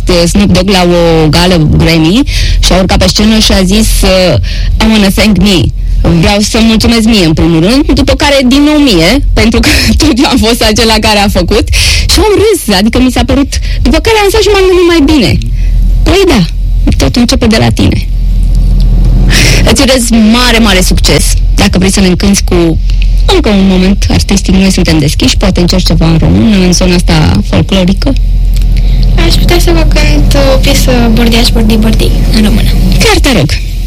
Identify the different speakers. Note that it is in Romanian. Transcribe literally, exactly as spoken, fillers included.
Speaker 1: Snoop Dogg la o gală Grammy și a urcat pe scenă și a zis uh, I wanna thank me. Vreau să mulțumesc mie în primul rând, după care din nou mie, pentru că tot eu am fost acela care a făcut și am râs, adică mi s-a părut, după care am stat și m-am gândit mai bine. Păi da, totul începe de la tine. Îți urez mare, mare succes. Dacă vrei să ne încânți cu încă un moment artistic, noi suntem deschiși, poate încerci ceva în română, în zona asta folclorică.
Speaker 2: Aș putea să vă cânt o piesă Bordeaș, bordi, bordi, în română.
Speaker 1: Chiar te rog.